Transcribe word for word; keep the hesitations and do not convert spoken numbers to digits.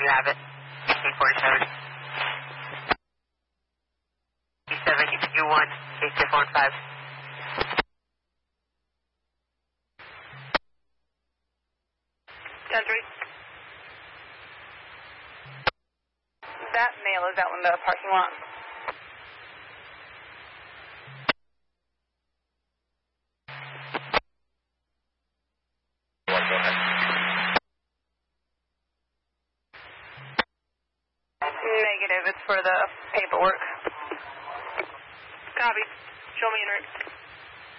you have it. eighteen forty-seven. seven, U one, eight six one five. ten three. That male is out in the parking lot. Negative, it's for the paperwork. Copy. Show me in route.